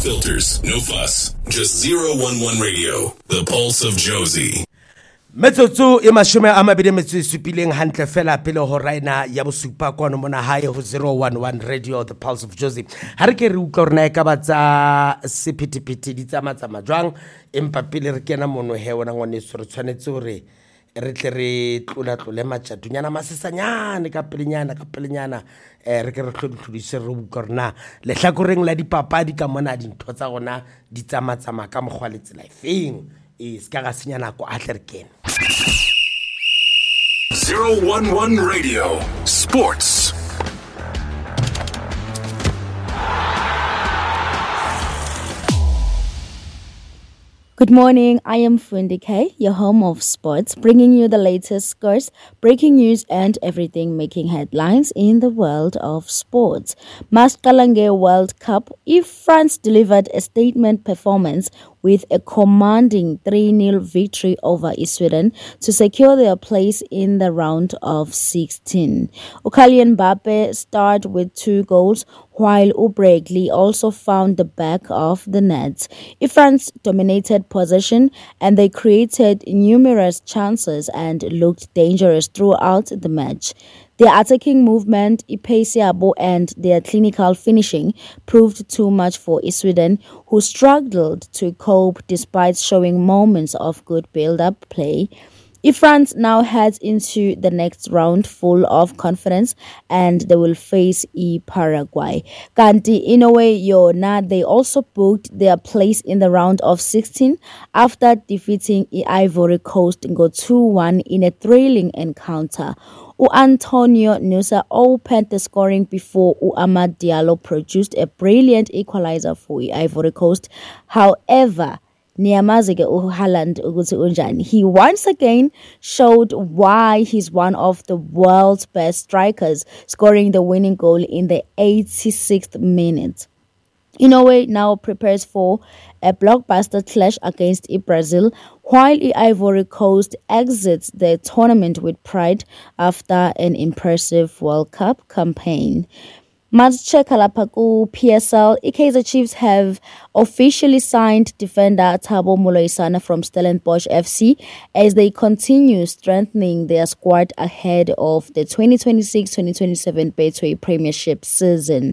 filters, no fuss. Just 011 Radio, the pulse of Josie. Metsotso e mashome a mabedi metso e supileng hantle fela pele ho raina ya bosupa kwano mona hae ho 011 Radio, the pulse of Josie. Ha re ke re utlwa rena e ka batsa sephethephethe di tsamatsama jwang empa pele re kena mono he wona ngwaneso re tshwanetse hore re tle re tlole matjatunyana masesanyane ka pelenyana re ke re tlhodise re utlwa rena le hlakoreng la dipapadi ka mona dintho tsa rona di tsamatsama ka mogwa le tsela efeng ska ga senya nako a tle re kene 011 Radio Sports. Good morning, I am Fundi K, your home of sports, bringing you the latest scores, breaking news and everything making headlines in the world of sports. Mascalange World Cup, if France delivered a statement performance with a commanding 3-0 victory over Sweden to secure their place in the round of 16. Kylian Mbappe starred with 2 goals, while Ubreagli also found the back of the net. France dominated possession and they created numerous chances and looked dangerous throughout the match. Their attacking movement, Ipesiabo, and their clinical finishing proved too much for Sweden, who struggled to cope despite showing moments of good build-up play. France now heads into the next round full of confidence and they will face Paraguay. Kanti, in a way, they also booked their place in the round of 16 after defeating Ivory Coast 2-1 in a thrilling encounter. Antonio Nusa opened the scoring before Amad Diallo produced a brilliant equalizer for Ivory Coast. However, he once again showed why he's one of the world's best strikers, scoring the winning goal in the 86th minute. Inoue now prepares for a blockbuster clash against Brazil, while Ivory Coast exits the tournament with pride after an impressive World Cup campaign. Matche Kalapaku PSL, Kaizer Chiefs have officially signed defender Thabo Moloisana from Stellenbosch FC as they continue strengthening their squad ahead of the 2026-2027 Betway Premiership season.